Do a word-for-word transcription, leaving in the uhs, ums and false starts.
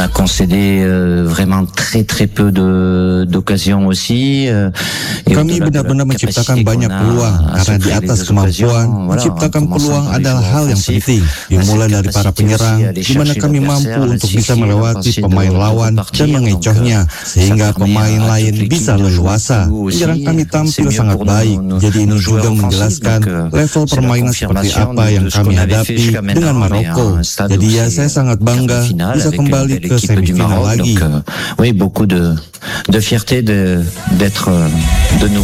concédé euh, vraiment très très peu de d'occasions aussi. Euh, et Kami au-delà de la benar-benar menciptakan capacité banyak qu'on a peluang à karena di souffler atas les kemampuan occasions, voilà, menciptakan en commençant peluang par les adalah joueurs hal yang offensifs, penting. Dimulai cette dari para capacité penyerang, aussi à aller di mana chercher kami mampu l'adversaire, à untuk bisa siffler, melewati ensuite de- pemain de lawan repartir. dan Donc, mengecohnya, euh, sehingga ça permet pemain à lain toute l'équipe bisa de jouer leluasa. plus haut aussi. Penyerangan kami C'est tampil mieux sangat pour nos- baik, nos- jadi ini nos joueurs juga offensifs. menjelaskan Donc, euh, level c'est la permainan seperti confirmation apa de- yang de ce kami qu'on avait fait hadapi jusqu'à dengan maintenant, mais Maroko. un stade Jadi où ya c'est saya sangat quart de bangga finale bisa avec une kembali belle ke équipe du semifinal Maroc. lagi. Donc, euh, oui, beaucoup de, de fierté de- d'être euh, de nouveau